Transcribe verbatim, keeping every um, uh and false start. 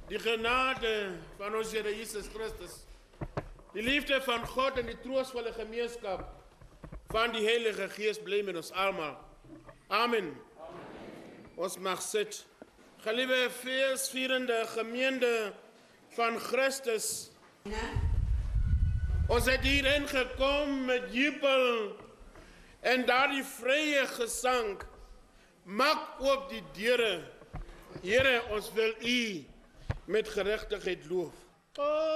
Die genade van ons Here Jesus Christus, die liefde van God en die troostvolle gemeenskap van die Heilige Gees bly met ons almal. Amen. Amen. Ons mag sit. Geliefde feesvierende gemeente van Christus, ons het hierheen gekom met jubel en daardie vrye gesang. Maak oop die deure. Here, ons wil U met geregtigheid loof.